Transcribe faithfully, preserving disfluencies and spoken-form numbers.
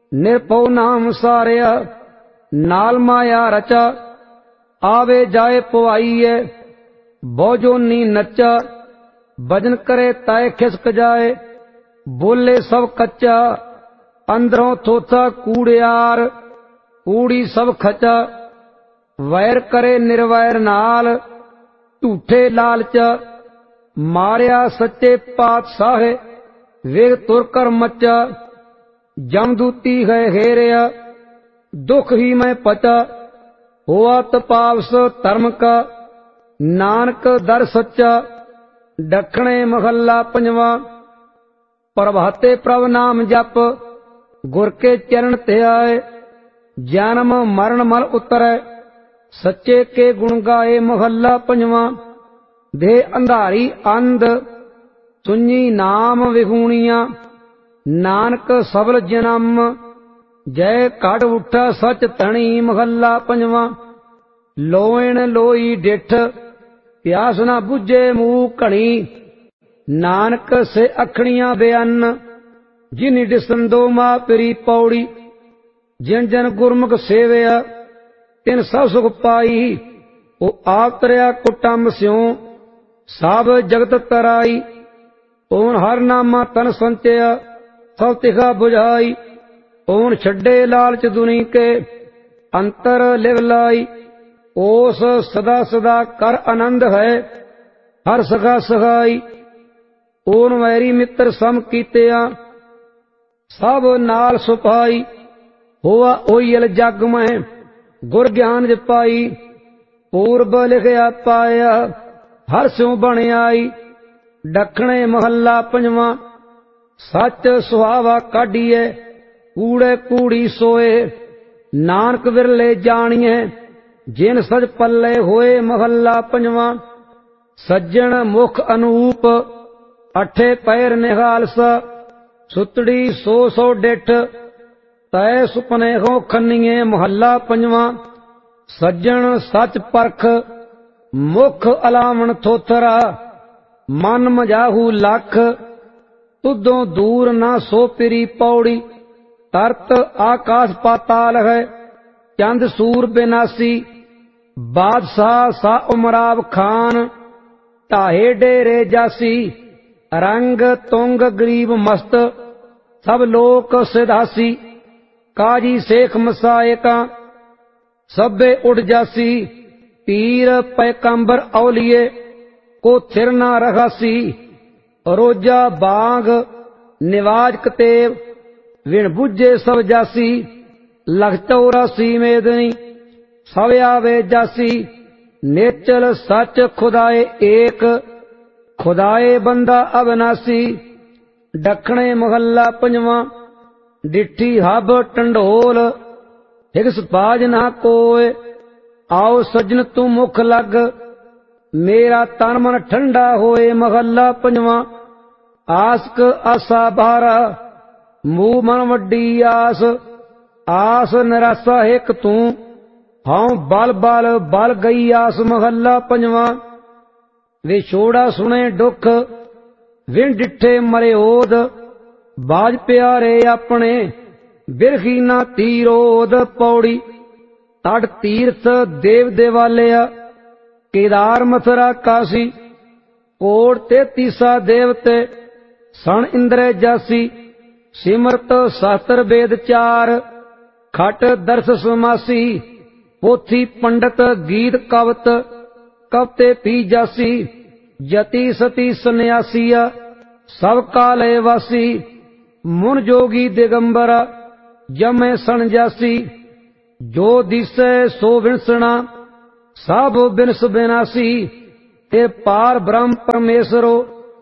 ਨਿਰਭਉ ਨਾਮ ਸਾਰਿਆ ਨਾਲ ਮਾਇਆ ਰਚਾ। ਆਵੇ ਜਾਏ ਪਵਾਈਏ ਬਹੁ ਜੋਨੀ ਨੱਚਾ। ਭਜਨ करे ताय खिसक जाए बोले सब कच्चा। अंदरों थोथा कूड़ियार कूड़ी सब खचा। वैर करे निर्वैर नाल झूठे लालच। मारिया सच्चे पातशाह वेग तुर कर मचा। जमदूती है हेरिया दुख ही मैं पचा। हुआ तपावस धर्म का नानक दर सच्चा। दखणे महला पंजवा। प्रभाते प्रभ नाम जप गुर के चरण ध्याए। जन्म मरण मल उतरै सच्चे के गुण गाए। महला पंजवा। दे अंधारी अंध सुनी नाम विगुणिया। नानक सबल जन्म जय घट उठा सच धनी। महला पंजवा। लोएण लोई डिठ प्यास न बुझे मुँह घणी। नानक से अखणियां बेअन्न जिनि डिसंदो मां पिरी पौड़ी। जिन जन गुरमुख सेवया तिन सब सुख पाई। ओ आप तरया कुटुंब स्यों सब जगत तराई। ओन हर नामा तन संचया सब तिखा बुझाई। ओन छड्डे लालच दुनी के अंतर लिव लाई। ओस सदा सदा कर आनंद है हर सखा सखाई। ओन वैरी मित्र सम कीतिया सब नाल सुपाई। होआ ओयल जग में गुर ज्ञान जपाई। पूर्व लिखया पाया हर स्यों बन आई। दखणे महला पंजवा। सच सुहावा काढ़िए कूड़े कूड़ी सोए। नानक विरले जानिए जिन सज पल्ले होए। महला पंजवा। सज्जन मुख अनूप अठे पैर निहालसा। सुतड़ी सो सो डिठ तय सुपने हो खन्निए। महला पंजवा। सज्जन सच परख मुख अलावण थोथरा। मन मजाहू लख तुदों दूर ना सो पिरी पौड़ी। तरत आकाश पाताल है चंद सूर बिनासी। बादशाह सा उमराव खान ढाहे डेरे जासी। रंग तुंग गरीब मस्त सब लोक सिधासी। काजी शेख मसायका सभे उड़ जासी। पीर पैकंबर औलिए को थिर ना रखासी। रोजा बांग निवाज कतेब विण बुझे सब जासी। लख चौरासी मेदनी सब आवे जासी। नेचल सच खुदाए एक खुदाए बंदा अविनाशी। दखणे महला पंजवा। डिठी हब टंडोल हिगस बाज ना कोय। आओ सजन तू मुख लग मेरा तन मन ठंडा होए। महला पंजवा। आसक आसा बारा मूह मन वड्डी आस। आस निराशा हिक तू हाउ बल बल बल गई आस। महला पंजवा। विछोड़ा सुने दुख विण डिठे मरे ओद। बाज प्यारे अपने बिरखी ना तीरोद। पौड़ी तट तीर्थ देव देवालया केदार मथुरा काशी। कोड़ तेतीसा देवते सन इंद्र जासी। सिमरत शास्त्र वेद चार खट दर्श समासी। पोथी पंडित गीत कवत कवते पी जासी। जति सती सन्यासिया सब काले वासी। मुन जोगी दिगंबर जमे सन जासी। जो दिसे सो विणसना सब बिनस बिनासी। ते पार ब्रह्म परमेश्वरो